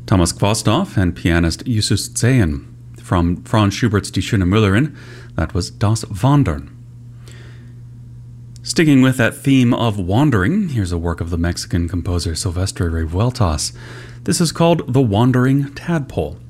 Thomas Quasthoff and pianist Justus Zehen. From Franz Schubert's Die schöne Müllerin, that was Das Wandern. Sticking with that theme of wandering, here's a work of the Mexican composer Silvestre Revueltas. This is called The Wandering Tadpole.